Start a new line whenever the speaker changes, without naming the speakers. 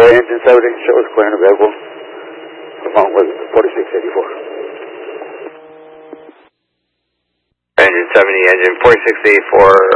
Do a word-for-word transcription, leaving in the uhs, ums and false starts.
engine seventy shows clear and available, along with forty-six eighty-four.
Engine seventy, engine forty-six eighty-four.